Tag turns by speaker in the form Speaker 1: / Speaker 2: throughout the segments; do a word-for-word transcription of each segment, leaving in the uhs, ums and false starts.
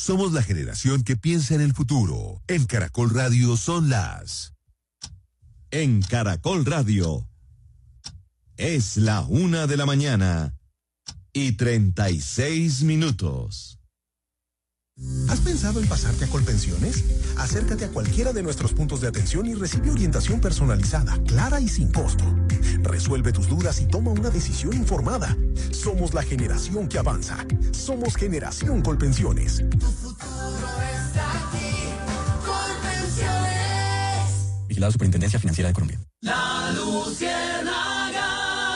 Speaker 1: Somos la generación que piensa en el futuro. En Caracol Radio son las...
Speaker 2: En Caracol Radio es la una de la mañana y treinta y seis minutos.
Speaker 3: ¿Has pensado en pasarte a Colpensiones? Acércate a cualquiera de nuestros puntos de atención y recibe orientación personalizada, clara y sin costo. Resuelve tus dudas y toma una decisión informada. Somos la generación que avanza. Somos Generación Colpensiones.
Speaker 4: Tu futuro está aquí. Colpensiones.
Speaker 5: Vigilado Superintendencia Financiera de Colombia.
Speaker 4: La Luciérnaga.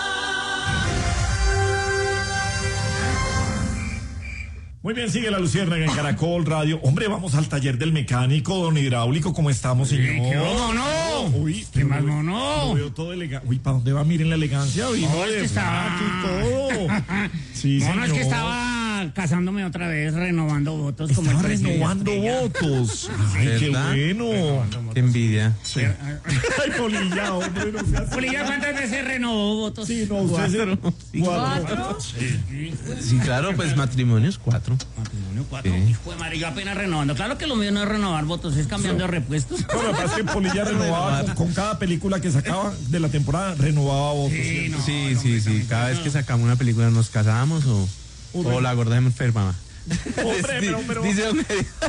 Speaker 6: Muy bien, sigue la Luciérnaga en Caracol Radio. Hombre, vamos al taller del mecánico, don Hidráulico. ¿Cómo estamos, señor?
Speaker 7: Sí, ¿qué mono?
Speaker 6: Uy,
Speaker 7: ¿Qué más mono?
Speaker 6: Lo veo todo elegante. Uy, ¿para dónde va? Miren la elegancia. Uy,
Speaker 7: No,
Speaker 6: no,
Speaker 7: es que
Speaker 6: de
Speaker 7: estaba...
Speaker 6: frac y todo. Sí,
Speaker 7: no,
Speaker 6: señor.
Speaker 7: no, es que estaba casándome otra vez, renovando votos.
Speaker 6: Estaba
Speaker 7: como el presidente
Speaker 6: renovando
Speaker 7: Estrella.
Speaker 6: votos. Ay, qué
Speaker 8: ¿Verdad?
Speaker 6: bueno.
Speaker 8: Qué envidia.
Speaker 6: Sí. Ay, Polilla, hombre, no seas...
Speaker 7: Polilla, ¿cuántas veces renovó votos?
Speaker 6: Sí, no, usted
Speaker 8: Cuatro.
Speaker 6: se... Cuatro.
Speaker 7: Sí.
Speaker 8: Sí, claro, pues matrimonios cuatro.
Speaker 7: Matrimonio cuatro.
Speaker 8: Sí.
Speaker 7: Hijo de madre, yo apenas renovando. Claro que lo mío no es renovar votos, es cambiando de repuestos.
Speaker 6: Bueno, pasa que Polilla renovaba con, con cada película que sacaba de la temporada, renovaba votos.
Speaker 7: Sí, no,
Speaker 8: Sí,
Speaker 7: no,
Speaker 8: sí,
Speaker 7: no,
Speaker 8: sí.
Speaker 7: no,
Speaker 8: Cada
Speaker 7: no.
Speaker 8: vez que sacamos una película nos casamos o, o la gorda se me enfermaba.
Speaker 6: Hombre, pero, pero...
Speaker 8: Dice don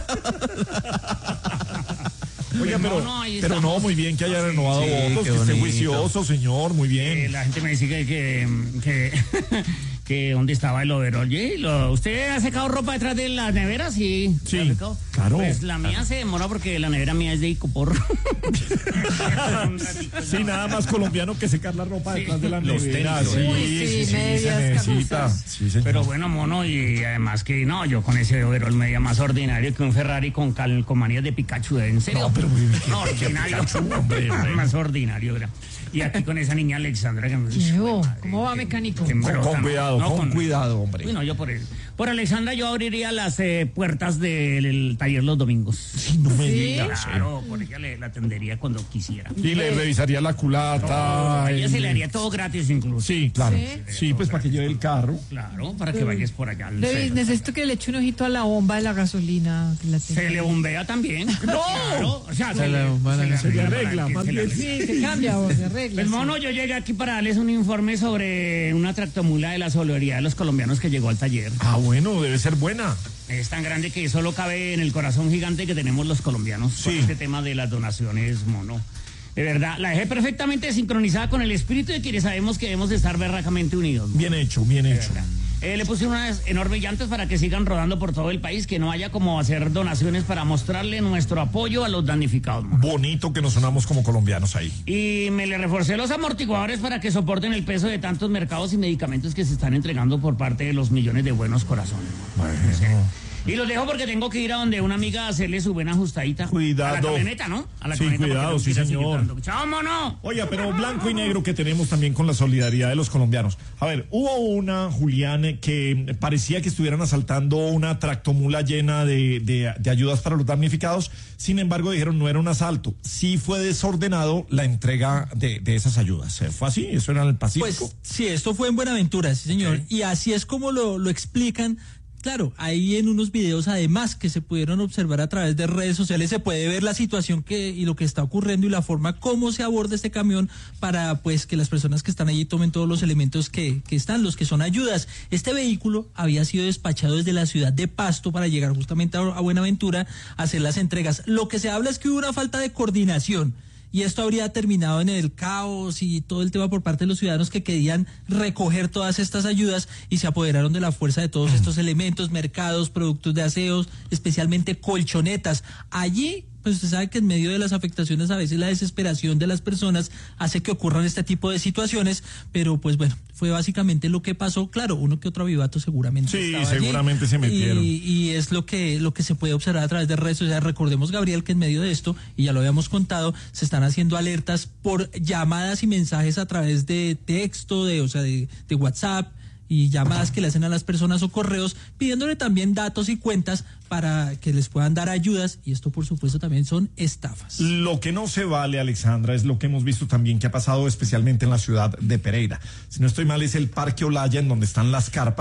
Speaker 6: Oiga, pero,
Speaker 7: No, no, ahí
Speaker 6: pero no,
Speaker 7: estamos.
Speaker 6: muy bien que haya renovado
Speaker 8: Sí,
Speaker 6: votos,
Speaker 8: qué
Speaker 6: que esté
Speaker 8: bonito.
Speaker 6: juicioso, señor, muy bien.
Speaker 7: Eh, la gente me dice que, que, que, que dónde estaba el overol. Oye, ¿lo- ¿usted ha secado ropa detrás de las neveras? Sí.
Speaker 6: Sí,
Speaker 7: ¿La ha secado?
Speaker 6: claro.
Speaker 7: Pues la mía se demora porque la nevera mía es de Icopor.
Speaker 6: Sí, nada más colombiano que secar la ropa
Speaker 7: Sí.
Speaker 6: detrás de la
Speaker 8: Los
Speaker 6: nevera.
Speaker 8: tenis.
Speaker 6: Sí,
Speaker 9: Uy,
Speaker 6: sí,
Speaker 9: sí,
Speaker 6: sí, se
Speaker 9: medias,
Speaker 6: necesita.
Speaker 9: camisas.
Speaker 6: Sí, señor.
Speaker 7: Pero bueno, mono, y además que no, yo con ese overol media más ordinario que un Ferrari con, cal, con manías de Pikachu, ¿en serio?
Speaker 6: No, pero muy bien.
Speaker 7: No, ordinario.
Speaker 6: hombre, hombre.
Speaker 7: Más ordinario, ¿verdad? Y aquí con esa niña Alexandra que me
Speaker 9: Llevo. ¿Cómo va, mecánico?
Speaker 7: que
Speaker 6: Con,
Speaker 7: embrota,
Speaker 6: con
Speaker 7: ¿no?
Speaker 6: cuidado,
Speaker 7: No,
Speaker 6: con, cuidado, hombre.
Speaker 7: Uy, no, yo por él. Por Alexandra yo abriría las eh, puertas del taller los domingos.
Speaker 6: Sí, no me
Speaker 9: ¿Sí?
Speaker 6: digas.
Speaker 7: Claro, por ella le, la atendería cuando quisiera.
Speaker 6: Y le revisaría la culata.
Speaker 7: A ella
Speaker 6: el-
Speaker 7: se le haría todo gratis incluso.
Speaker 6: Sí, claro.
Speaker 9: ¿Sí?
Speaker 6: Sí, pues para que lleve el carro.
Speaker 7: Claro, para que vayas por allá. al
Speaker 9: Debe-
Speaker 7: centro.
Speaker 9: necesito que le eche un ojito a la bomba de la gasolina. Que la tenga.
Speaker 7: Se le bombea también.
Speaker 6: ¡No!
Speaker 7: Claro, o sea,
Speaker 8: Se
Speaker 7: se,
Speaker 8: le
Speaker 7: le,
Speaker 8: bombea la
Speaker 6: Se le
Speaker 7: para
Speaker 6: arregla,
Speaker 7: que
Speaker 6: más
Speaker 7: se le
Speaker 6: bien.
Speaker 7: arregle.
Speaker 9: Sí, se cambia o se arregla.
Speaker 7: Pues
Speaker 9: sí.
Speaker 7: mono, yo llegué aquí para darles un informe sobre una tractomula de la solidaridad de los colombianos que llegó al taller.
Speaker 6: Ah, bueno, debe ser buena.
Speaker 7: Es tan grande que solo cabe en el corazón gigante que tenemos los colombianos
Speaker 6: Sí.
Speaker 7: por este tema de las donaciones, mono. De verdad, la dejé perfectamente sincronizada con el espíritu de quienes sabemos que debemos de estar berracamente unidos.
Speaker 6: Bien hecho, bien
Speaker 7: De
Speaker 6: hecho.
Speaker 7: verdad. Eh, le puse unas enormes llantas para que sigan rodando por todo el país, que no haya como hacer donaciones para mostrarle nuestro apoyo a los damnificados, mono.
Speaker 6: Bonito que nos sonamos como colombianos ahí.
Speaker 7: Y me le reforcé los amortiguadores para que soporten el peso de tantos mercados y medicamentos que se están entregando por parte de los millones de buenos corazones.
Speaker 6: Bueno.
Speaker 7: Y los dejo porque tengo que ir a donde una amiga a hacerle su buena ajustadita.
Speaker 6: Cuidado.
Speaker 7: A la camioneta, ¿no? A la
Speaker 6: Sí,
Speaker 7: camioneta. porque
Speaker 6: cuidado,
Speaker 7: tengo que
Speaker 6: sí,
Speaker 7: ir así
Speaker 6: señor.
Speaker 7: gritando, ¡chao, mono!
Speaker 6: Oiga, pero blanco y negro que tenemos también con la solidaridad de los colombianos. A ver, hubo una, Julián, que parecía que estuvieran asaltando una tractomula llena de, de, de ayudas para los damnificados. Sin embargo, dijeron no era un asalto. Sí fue desordenado la entrega de, de esas ayudas. ¿Fue así? ¿Eso era en el Pacífico?
Speaker 10: Pues sí, esto fue en Buenaventura, sí señor.
Speaker 6: Ok.
Speaker 10: Y así es como lo, lo explican. Claro, ahí en unos videos además que se pudieron observar a través de redes sociales se puede ver la situación que y lo que está ocurriendo y la forma como se aborda este camión para pues que las personas que están allí tomen todos los elementos que, que están, los que son ayudas. Este vehículo había sido despachado desde la ciudad de Pasto para llegar justamente a, a Buenaventura a hacer las entregas. Lo que se habla es que hubo una falta de coordinación. Y esto habría terminado en el caos y todo el tema por parte de los ciudadanos que querían recoger todas estas ayudas y se apoderaron de la fuerza de todos estos elementos, mercados, productos de aseos, especialmente colchonetas. Allí, pues usted sabe que en medio de las afectaciones a veces la desesperación de las personas hace que ocurran este tipo de situaciones, pero pues bueno, fue básicamente lo que pasó. Claro, uno que otro avivato seguramente
Speaker 6: Sí,
Speaker 10: estaba allí,
Speaker 6: seguramente se metieron.
Speaker 10: Y, y es lo que lo que se puede observar a través de redes sociales. Recordemos, Gabriel, que en medio de esto, y ya lo habíamos contado, se están haciendo alertas por llamadas y mensajes a través de texto, de, o sea, de, de WhatsApp, y llamadas que le hacen a las personas o correos pidiéndole también datos y cuentas para que les puedan dar ayudas, y esto por supuesto también son estafas.
Speaker 6: Lo que no se vale, Alexandra, es lo que hemos visto también que ha pasado especialmente en la ciudad de Pereira. Si no estoy mal, es el Parque Olaya en donde están las carpas,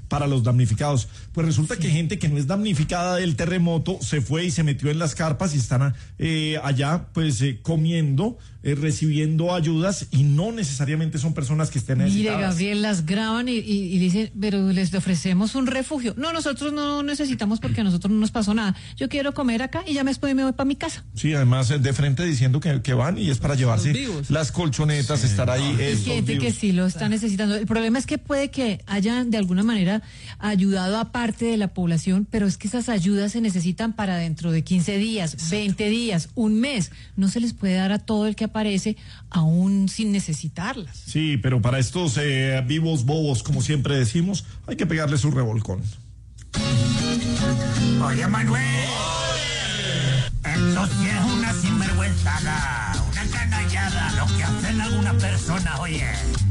Speaker 6: para los damnificados. Pues resulta sí. que gente que no es damnificada del terremoto se fue y se metió en las carpas y están eh, allá pues eh, comiendo, eh, recibiendo ayudas y no necesariamente son personas que estén necesitadas.
Speaker 9: Mire, Gabriel, las graban y, y, y dicen, pero les ofrecemos un refugio. No, nosotros no necesitamos porque a nosotros no nos pasó nada. Yo quiero comer acá y ya me después me voy para mi casa.
Speaker 6: Sí, además de frente diciendo que, que van y es para llevarse las colchonetas, sí. estar ahí.
Speaker 9: Hay gente vivos. que sí lo está necesitando. El problema es que puede que hayan de alguna manera ayudado a parte de la población, pero es que esas ayudas se necesitan para dentro de quince días, Exacto. veinte días, un mes. No se les puede dar a todo el que aparece aún sin necesitarlas.
Speaker 6: Sí, pero para estos eh, vivos bobos, como siempre decimos, hay que pegarle su revolcón.
Speaker 11: Oye, Manuel. Eso sí es una sinvergüenzada, una canallada, lo que hacen algunas personas, oye.